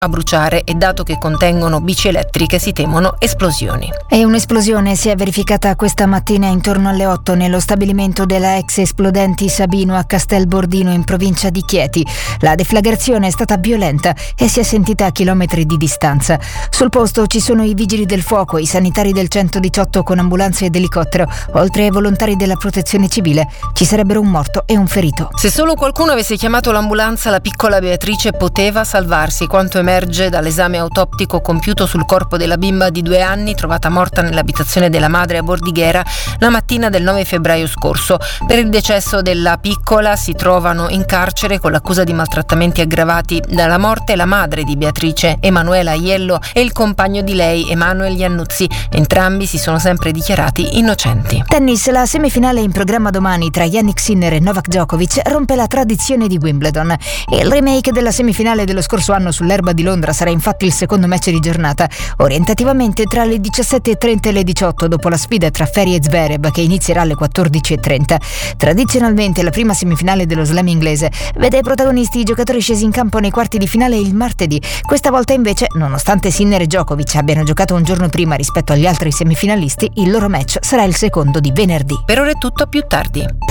a bruciare e dato che contengono bici elettriche si temono esplosioni. E un'esplosione si è verificata questa mattina intorno alle 8 nello stabilimento della ex Esplodenti Sabino a Castel Bordino in provincia di Chieti. La deflagrazione è stata violenta e si è sentita a chilometri di distanza. Sul posto ci sono i vigili del fuoco, i sanitari del 118 con ambulanze ed elicottero, oltre ai volontari della protezione civile. Ci sarebbero un morto e un ferito. Se solo qualcuno avesse chiamato l'ambulanza, la piccola Beatrice poteva salvarsi, quanto emerge dall'esame autoptico compiuto sul corpo della bimba di 2 anni trovata morta nell'abitazione della madre a Bordighera la mattina del 9 febbraio scorso. Per il decesso della piccola si trovano in carcere con l'accusa di maltrattamenti aggravati dalla morte la madre di Beatrice, Emanuela Aiello, e il compagno di lei, Emanuel Iannuzzi. Entrambi si sono sempre dichiarati innocenti. Tennis, la semifinale in programma domani tra Jannik Sinner e Novak Djokovic rompe la tradizione di Wimbledon. Il remake della semifinale dello scorso anno sull'erba di Londra sarà infatti il secondo match di giornata, orientativamente tra le 17:30 e le 18 dopo la sfida tra Ferri e Zverev che inizierà alle 14:30. Tradizionalmente la prima semifinale dello slam inglese vede protagonisti i giocatori scesi in campo nei quarti di finale il martedì. Questa volta invece, nonostante Sinner e Djokovic abbiano giocato un giorno prima rispetto agli altri semifinalisti, il loro match sarà il secondo di venerdì. Per ora è tutto, a più tardi.